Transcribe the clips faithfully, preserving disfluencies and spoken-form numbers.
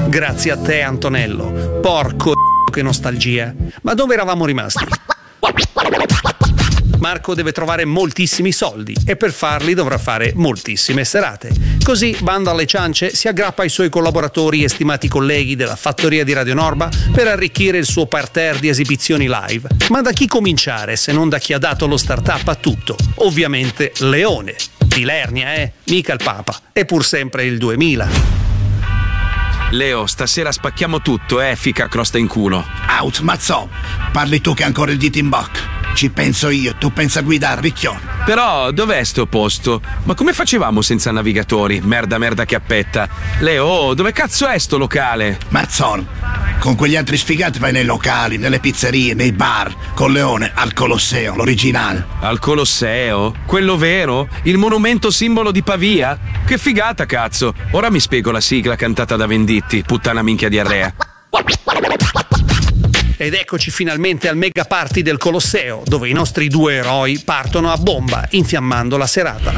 Grazie a te, Antonello. Porco che nostalgia. Ma dove eravamo rimasti? Marco deve trovare moltissimi soldi e per farli dovrà fare moltissime serate. Così, bando alle ciance, si aggrappa ai suoi collaboratori e stimati colleghi della fattoria di Radio Norba per arricchire il suo parterre di esibizioni live. Ma da chi cominciare se non da chi ha dato lo startup a tutto? Ovviamente Leone. Di Lernia, eh? Mica il Papa. È pur sempre il duemila. Leo, stasera spacchiamo tutto, eh, fica crosta in culo. Out, mazzo, parli tu che hai ancora il dito in bocca. Ci penso io, tu pensa a guidare, ricchione. Però, dov'è sto posto? Ma come facevamo senza navigatori? Merda, merda che appetta. Leo, dove cazzo è sto locale? Mazzone, con quegli altri sfigati vai nei locali, nelle pizzerie, nei bar, con Leone al Colosseo, l'originale. Al Colosseo? Quello vero? Il monumento simbolo di Pavia? Che figata, cazzo! Ora mi spiego la sigla cantata da Venditti, puttana minchia diarrea. Ed eccoci finalmente al mega party del Colosseo, dove i nostri due eroi partono a bomba, infiammando la serata.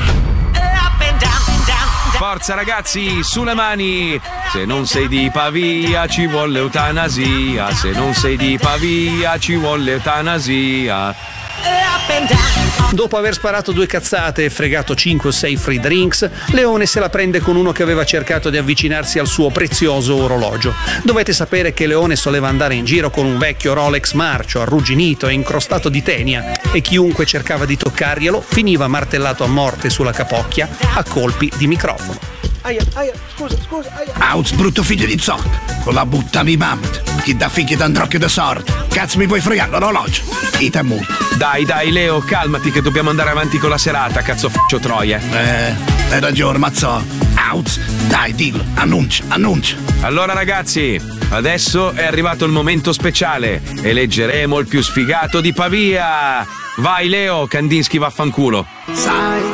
Forza ragazzi, sulle mani! Se non sei di Pavia ci vuole eutanasia, se non sei di Pavia ci vuole eutanasia. Dopo aver sparato due cazzate e fregato cinque o sei free drinks, Leone se la prende con uno che aveva cercato di avvicinarsi al suo prezioso orologio. Dovete sapere che Leone soleva andare in giro con un vecchio Rolex marcio, arrugginito e incrostato di tenia, e chiunque cercava di toccarglielo finiva martellato a morte sulla capocchia a colpi di microfono. Aia, aia, scusa, scusa, aia. Out, brutto figlio di zocca, con la buttami mamma, chi dà figli d'androcchio da sorte. Cazzo mi vuoi fregare l'orologio? Ita multa. Dai, dai, Leo, calmati che dobbiamo andare avanti con la serata, cazzo f***o troia. Eh, hai ragione, mazzo. Out, dai, dillo, annuncia, annuncia. Allora ragazzi, adesso è arrivato il momento speciale. Eleggeremo il più sfigato di Pavia. Vai Leo, Kandinsky vaffanculo. Sai